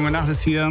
Junge Nacht ist hier.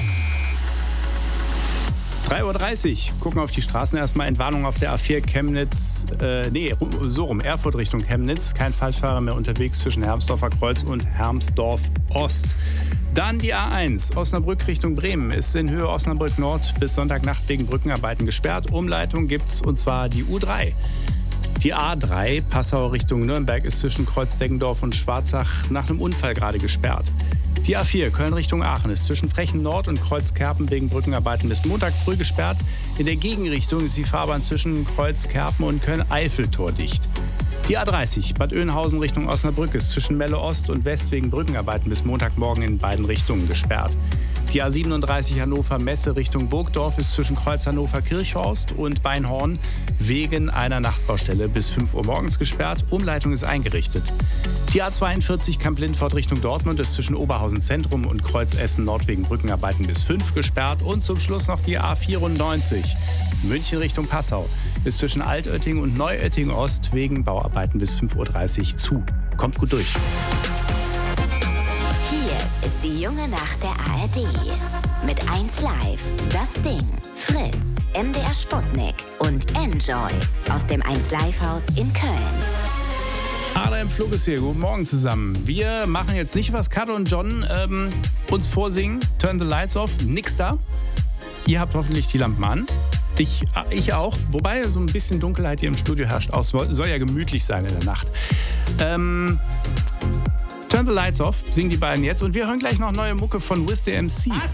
3:30 Uhr. Gucken auf die Straßen. Erstmal Entwarnung auf der A4 Chemnitz. Erfurt Richtung Chemnitz. Kein Falschfahrer mehr unterwegs zwischen Hermsdorfer Kreuz und Hermsdorf Ost. Dann die A1 Osnabrück Richtung Bremen ist in Höhe Osnabrück Nord bis Sonntagnacht wegen Brückenarbeiten gesperrt. Umleitung gibt's, und zwar die U3. Die A3 Passau Richtung Nürnberg ist zwischen Kreuz Deggendorf und Schwarzach nach einem Unfall gerade gesperrt. Die A4 Köln Richtung Aachen ist zwischen Frechen Nord und Kreuz Kerpen wegen Brückenarbeiten bis Montag früh gesperrt. In der Gegenrichtung ist die Fahrbahn zwischen Kreuz Kerpen und Köln-Eifel tordicht. Die A30 Bad Oeynhausen Richtung Osnabrück ist zwischen Melle Ost und West wegen Brückenarbeiten bis Montagmorgen in beiden Richtungen gesperrt. Die A37 Hannover Messe Richtung Burgdorf ist zwischen Kreuz Hannover Kirchhorst und Beinhorn wegen einer Nachtbaustelle bis 5 Uhr morgens gesperrt. Umleitung ist eingerichtet. Die A42 Kamp-Lindfort Richtung Dortmund ist zwischen Oberhausen Zentrum und Kreuz Essen Nord wegen Brückenarbeiten bis 5 gesperrt. Und zum Schluss noch die A94 München Richtung Passau ist zwischen Altötting und Neuötting Ost wegen Bauarbeiten bis 5:30 Uhr zu. Kommt gut durch. Hier ist die junge Nacht der ARD. Mit 1 Live, Das Ding, Fritz, MDR Sputnik und Enjoy aus dem 1 Live Haus in Köln. Adam Flug ist hier. Guten Morgen zusammen. Wir machen jetzt nicht, was Kato und John uns vorsingen. Turn the lights off. Nix da. Ihr habt hoffentlich die Lampen an. Ich auch. Wobei so ein bisschen Dunkelheit hier im Studio herrscht. Auch soll ja gemütlich sein in der Nacht. Turn the lights off. Singen die beiden jetzt. Und wir hören gleich noch neue Mucke von Wiz the MC.